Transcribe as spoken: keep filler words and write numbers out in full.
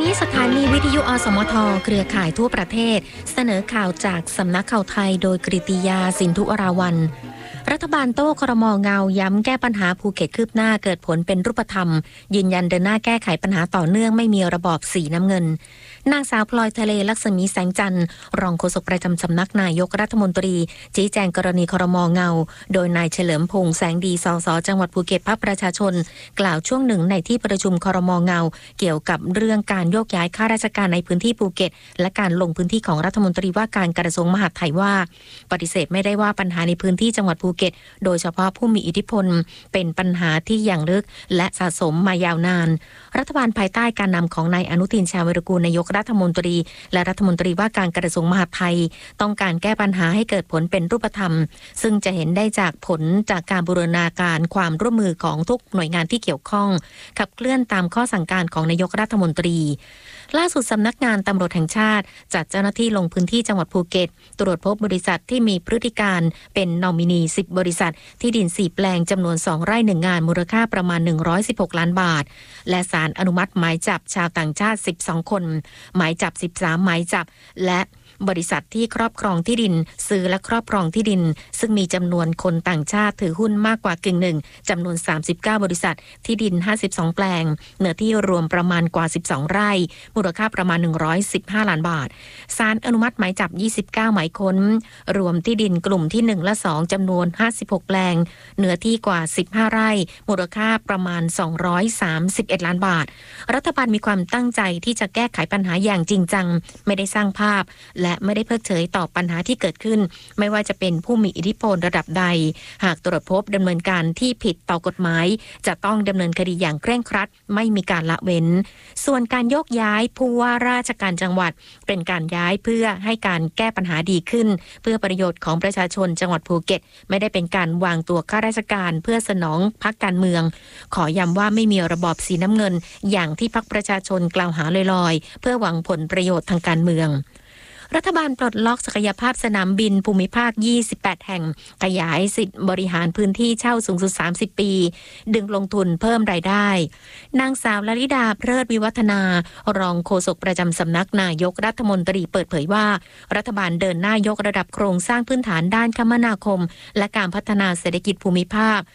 นี้สถานีวิทยุอสมทเครือข่ายทั่วประเทศเสนอข่าวจากสำนักข่าวไทยโดยกฤติยาสินธุอราวัลย์รัฐบาลโต้ครม.เงาย้ำแก้ปัญหาภูเก็ตคืบหน้าเกิดผลเป็นรูปธรรมยืนยันเดินหน้าแก้ไขปัญหาต่อเนื่องไม่มีระบอบสีน้ำเงินนางสาวพลอยทะเลลักษมีแสงจันทร์รองโฆษกประจำสำนักนายกรัฐมนตรีชี้แจงกรณีครม.เงาโดยนายเฉลิมพงษ์แสงดีสสจังหวัดภูเก็ตพรรคประชาชนกล่าวช่วงหนึ่งในที่ประชุมครม.เงาเกี่ยวกับเรื่องการโยกย้ายข้าราชการในพื้นที่ภูเก็ตและการลงพื้นที่ของรัฐมนตรีว่าการกระทรวงมหาดไทยว่าปฏิเสธไม่ได้ว่าปัญหาในพื้นที่จังหวัดภูเก็ตโดยเฉพาะผู้มีอิทธิพลเป็นปัญหาที่อย่างลึกและสะสมมายาวนานรัฐบาลภายใต้การนำของนายอนุทินชาญวิรากูลนายกรัฐมนตรีและรัฐมนตรีว่าการกระทรวงมหาดไทยต้องการแก้ปัญหาให้เกิดผลเป็นรูปธรรมซึ่งจะเห็นได้จากผลจากการบูรณาการความร่วมมือของทุกหน่วยงานที่เกี่ยวข้องขับเคลื่อนตามข้อสั่งการของนายกรัฐมนตรีล่าสุดสำนักงานตำรวจแห่งชาติจัดเจ้าหน้าที่ลงพื้นที่จังหวัดภูเก็ตตรวจพบบริษัทที่มีพฤติการเป็นนอมินีสิบบริษัทที่ดินสี่แปลงจำนวนสองไร่หนึ่งงานมูลค่าประมาณหนึ่งร้อยสิบหกล้านบาทและศาลอนุมัติหมายจับชาวต่างชาติสิบสองคนหมายจับสิบสามหมายจับและบริษัทที่ครอบครองที่ดินซื้อและครอบครองที่ดินซึ่งมีจำนวนคนต่างชาติถือหุ้นมากกว่ากึ่งหนึ่งจำนวนสามสิบเก้าบริษัทที่ดินห้าสิบสองแปลงเนื้อที่รวมประมาณกว่าสิบสองไร่มูลค่าประมาณหนึ่งร้อยสิบห้าล้านบาทศาลอนุมัติหมายจับยี่สิบเก้าหมายค้นรวมที่ดินกลุ่มที่หนึ่งและสองจำนวนห้าสิบหกแปลงเนื้อที่กว่าสิบห้าไร่มูลค่าประมาณสองร้อยสามสิบเอ็ดล้านบาทรัฐบาลมีความตั้งใจที่จะแก้ไขปัญหาอย่างจริงจังไม่ได้สร้างภาพและไม่ได้เพิกเฉยต่อปัญหาที่เกิดขึ้นไม่ว่าจะเป็นผู้มีอิทธิพลระดับใดหากตรวจพบดำเนินการที่ผิดต่อกฎหมายจะต้องดำเนินคดีอย่างเคร่งครัดไม่มีการละเว้นส่วนการโยกย้ายผู้ว่าราชการจังหวัดเป็นการย้ายเพื่อให้การแก้ปัญหาดีขึ้นเพื่อประโยชน์ของประชาชนจังหวัดภูเก็ตไม่ได้เป็นการวางตัวข้าราชการเพื่อสนองพรรคการเมืองขอย้ำว่าไม่มีระบอบสีน้ำเงินอย่างที่พรรคประชาชนกล่าวหาลอยๆเพื่อหวังผลประโยชน์ทางการเมืองรัฐบาลปลดล็อกศักยภาพสนามบินภูมิภาคยี่สิบแปดแห่งขยายสิทธิบริหารพื้นที่เช่าสูงสุดสามสิบปีดึงลงทุนเพิ่มรายได้นางสาวลลิดาเพลิดวิวัฒนารองโฆษกประจำสำนักนายกรัฐมนตรีเปิดเผยว่ารัฐบาลเดินหน้ายกระดับโครงสร้างพื้นฐานด้านคมนาคมและการพัฒนาเศรษฐกิจภูมิภาค